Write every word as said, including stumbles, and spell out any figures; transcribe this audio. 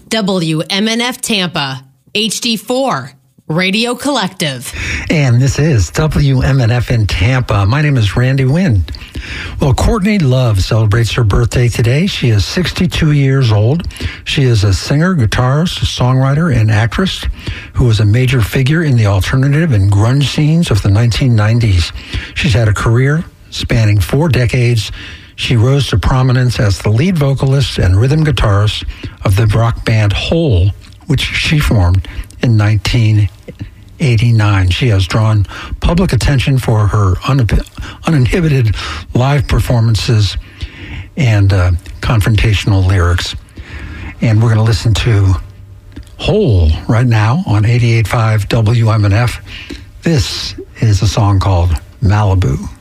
W M N F Tampa, H D four, Radio Collective. And this is W M N F in Tampa. My name is Randy Wynn. Well, Courtney Love celebrates her birthday today. She is sixty-two years old. She is a singer, guitarist, songwriter, and actress who was a major figure in the alternative and grunge scenes of the nineteen nineties. She's had a career spanning four decades. She rose to prominence as the lead vocalist and rhythm guitarist of the rock band Hole, which she formed in nineteen eighty-nine. She has drawn public attention for her un- uninhibited live performances and uh, confrontational lyrics. And we're going to listen to Hole right now on eighty-eight point five W M N F. This is a song called Malibu.